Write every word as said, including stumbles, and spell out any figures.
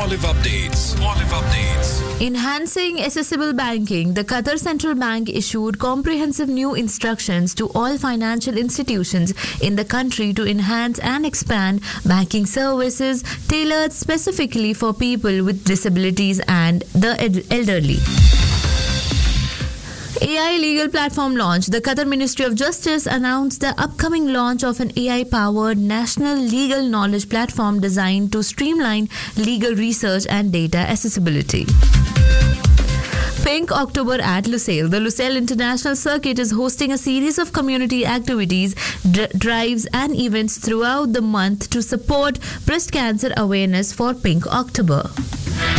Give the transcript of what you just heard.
Olive Updates. Olive Updates. Enhancing accessible banking, the Qatar Central Bank issued comprehensive new instructions to all financial institutions in the country to enhance and expand banking services tailored specifically for people with disabilities and the ed- elderly. A I legal platform launch. The Qatar Ministry of Justice announced the upcoming launch of an A I-powered national legal knowledge platform designed to streamline legal research and data accessibility. Pink October at Lusail. The Lusail International Circuit is hosting a series of community activities, d- drives and events throughout the month to support breast cancer awareness for Pink October.